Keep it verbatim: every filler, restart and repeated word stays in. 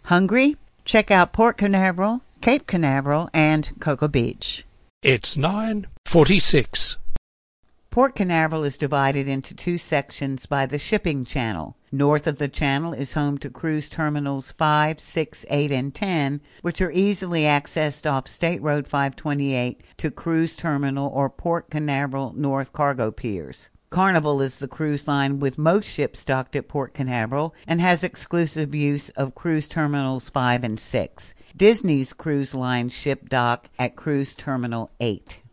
Hungry? Check out Port Canaveral, Cape Canaveral, and Cocoa Beach. It's nine forty-six. Port Canaveral is divided into two sections by the shipping channel. North of the channel is home to cruise terminals five, six, eight, and ten, which are easily accessed off State Road five twenty-eight to Cruise Terminal or Port Canaveral North cargo piers. Carnival is the cruise line with most ships docked at Port Canaveral and has exclusive use of Cruise Terminals five and six. Disney's cruise line ship dock at Cruise Terminal eight.